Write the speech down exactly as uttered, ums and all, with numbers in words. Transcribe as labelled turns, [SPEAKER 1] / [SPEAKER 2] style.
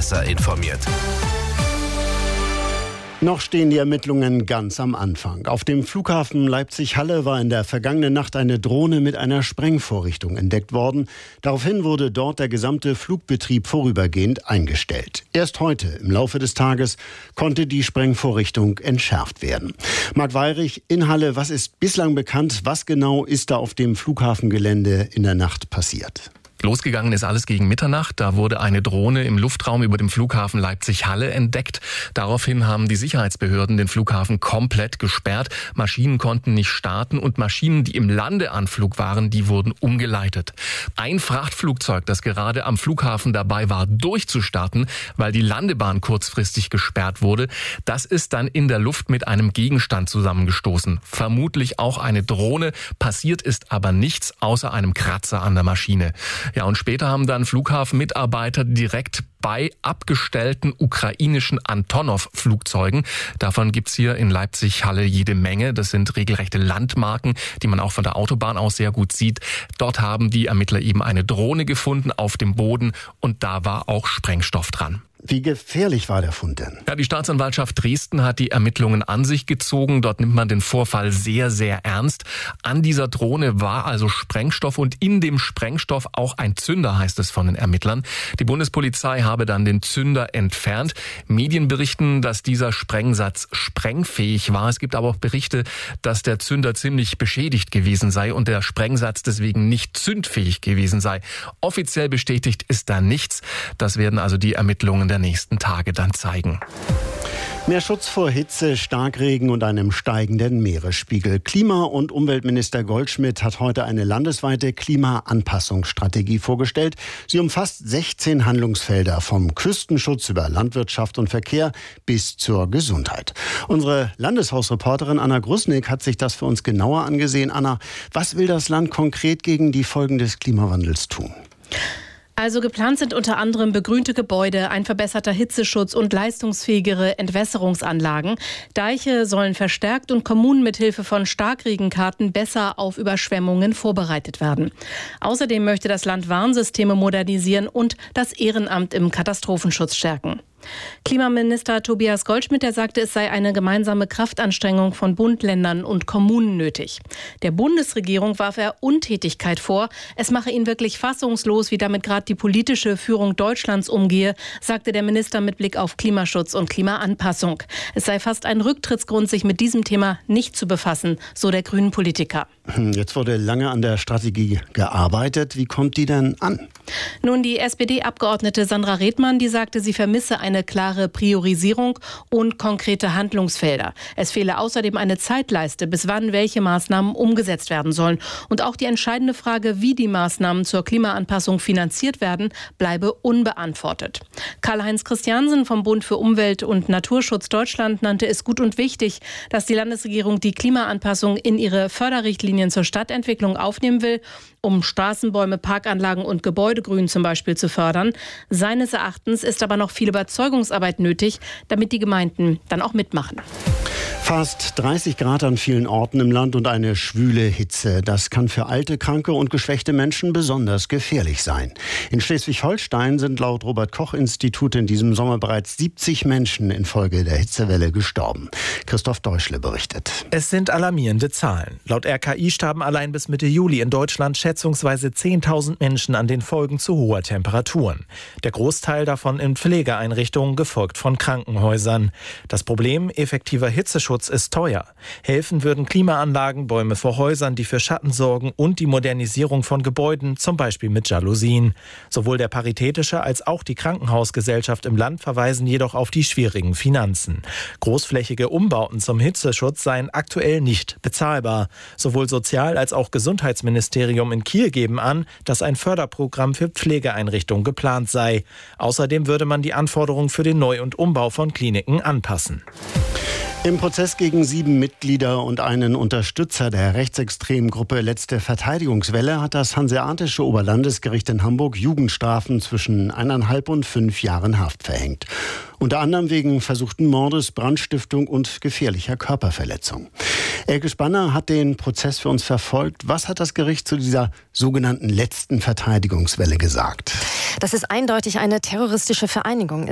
[SPEAKER 1] besser informiert.
[SPEAKER 2] Noch stehen die Ermittlungen ganz am Anfang. Auf dem Flughafen Leipzig-Halle war in der vergangenen Nacht eine Drohne mit einer Sprengvorrichtung entdeckt worden. Daraufhin wurde dort der gesamte Flugbetrieb vorübergehend eingestellt. Erst heute, im Laufe des Tages, konnte die Sprengvorrichtung entschärft werden. Marc Weyrich in Halle, was ist bislang bekannt? Was genau ist da auf dem Flughafengelände in der Nacht passiert?
[SPEAKER 3] Losgegangen ist alles gegen Mitternacht. Da wurde eine Drohne im Luftraum über dem Flughafen Leipzig-Halle entdeckt. Daraufhin haben die Sicherheitsbehörden den Flughafen komplett gesperrt. Maschinen konnten nicht starten und Maschinen, die im Landeanflug waren, die wurden umgeleitet. Ein Frachtflugzeug, das gerade am Flughafen dabei war, durchzustarten, weil die Landebahn kurzfristig gesperrt wurde, das ist dann in der Luft mit einem Gegenstand zusammengestoßen. Vermutlich auch eine Drohne. Passiert ist aber nichts außer einem Kratzer an der Maschine. Ja, und später haben dann Flughafenmitarbeiter direkt bei abgestellten ukrainischen Antonov-Flugzeugen. Davon gibt's hier in Leipzig-Halle jede Menge. Das sind regelrechte Landmarken, die man auch von der Autobahn aus sehr gut sieht. Dort haben die Ermittler eben eine Drohne gefunden auf dem Boden und da war auch Sprengstoff dran.
[SPEAKER 2] Wie gefährlich war der Fund denn?
[SPEAKER 3] Ja, die Staatsanwaltschaft Dresden hat die Ermittlungen an sich gezogen. Dort nimmt man den Vorfall sehr, sehr ernst. An dieser Drohne war also Sprengstoff und in dem Sprengstoff auch ein Zünder, heißt es von den Ermittlern. Die Bundespolizei habe dann den Zünder entfernt. Medien berichten, dass dieser Sprengsatz sprengfähig war. Es gibt aber auch Berichte, dass der Zünder ziemlich beschädigt gewesen sei und der Sprengsatz deswegen nicht zündfähig gewesen sei. Offiziell bestätigt ist da nichts. Das werden also die Ermittlungen der nächsten Tage dann zeigen.
[SPEAKER 2] Mehr Schutz vor Hitze, Starkregen und einem steigenden Meeresspiegel. Klima- und Umweltminister Goldschmidt hat heute eine landesweite Klimaanpassungsstrategie vorgestellt. Sie umfasst sechzehn Handlungsfelder, vom Küstenschutz über Landwirtschaft und Verkehr bis zur Gesundheit. Unsere Landeshausreporterin Anna Grusnick hat sich das für uns genauer angesehen. Anna, was will das Land konkret gegen die Folgen des Klimawandels tun?
[SPEAKER 4] Also geplant sind unter anderem begrünte Gebäude, ein verbesserter Hitzeschutz und leistungsfähigere Entwässerungsanlagen. Deiche sollen verstärkt und Kommunen mit Hilfe von Starkregenkarten besser auf Überschwemmungen vorbereitet werden. Außerdem möchte das Land Warnsysteme modernisieren und das Ehrenamt im Katastrophenschutz stärken. Klimaminister Tobias Goldschmidt, der sagte, es sei eine gemeinsame Kraftanstrengung von Bund, Ländern und Kommunen nötig. Der Bundesregierung warf er Untätigkeit vor. Es mache ihn wirklich fassungslos, wie damit gerade die politische Führung Deutschlands umgehe, sagte der Minister mit Blick auf Klimaschutz und Klimaanpassung. Es sei fast ein Rücktrittsgrund, sich mit diesem Thema nicht zu befassen, so der grünen Politiker.
[SPEAKER 2] Jetzt wurde lange an der Strategie gearbeitet. Wie kommt die denn an?
[SPEAKER 4] Nun, die S P D-Abgeordnete Sandra Redmann, die sagte, sie vermisse eine klare Priorisierung und konkrete Handlungsfelder. Es fehle außerdem eine Zeitleiste, bis wann welche Maßnahmen umgesetzt werden sollen. Und auch die entscheidende Frage, wie die Maßnahmen zur Klimaanpassung finanziert werden, bleibe unbeantwortet. Karl-Heinz Christiansen vom Bund für Umwelt und Naturschutz Deutschland nannte es gut und wichtig, dass die Landesregierung die Klimaanpassung in ihre Förderrichtlinien zur Stadtentwicklung aufnehmen will, um Straßenbäume, Parkanlagen und Gebäudegrün zum Beispiel zu fördern. Seines Erachtens ist aber noch viel Überzeugungsarbeit nötig, damit die Gemeinden dann auch mitmachen.
[SPEAKER 2] Fast dreißig Grad an vielen Orten im Land und eine schwüle Hitze. Das kann für alte, kranke und geschwächte Menschen besonders gefährlich sein. In Schleswig-Holstein sind laut Robert-Koch-Institut in diesem Sommer bereits siebzig Menschen infolge der Hitzewelle gestorben. Christoph Deutschle berichtet.
[SPEAKER 5] Es sind alarmierende Zahlen. Laut R K I starben allein bis Mitte Juli in Deutschland schätzungsweise zehntausend Menschen an den Folgen zu hoher Temperaturen. Der Großteil davon in Pflegeeinrichtungen, gefolgt von Krankenhäusern. Das Problem, effektiver Hitzeschutz ist teuer. Helfen würden Klimaanlagen, Bäume vor Häusern, die für Schatten sorgen und die Modernisierung von Gebäuden, zum Beispiel mit Jalousien. Sowohl der Paritätische als auch die Krankenhausgesellschaft im Land verweisen jedoch auf die schwierigen Finanzen. Großflächige Umbauten zum Hitzeschutz seien aktuell nicht bezahlbar. Sowohl Sozial- als auch Gesundheitsministerium in Kiel geben an, dass ein Förderprogramm für Pflegeeinrichtungen geplant sei. Außerdem würde man die Anforderungen für den Neu- und Umbau von Kliniken anpassen.
[SPEAKER 2] Im Prozess gegen sieben Mitglieder und einen Unterstützer der rechtsextremen Gruppe Letzte Verteidigungswelle hat das Hanseatische Oberlandesgericht in Hamburg Jugendstrafen zwischen eineinhalb und fünf Jahren Haft verhängt. Unter anderem wegen versuchten Mordes, Brandstiftung und gefährlicher Körperverletzung. Elke Spanner hat den Prozess für uns verfolgt. Was hat das Gericht zu dieser sogenannten Letzten Verteidigungswelle gesagt?
[SPEAKER 6] Dass es eindeutig eine terroristische Vereinigung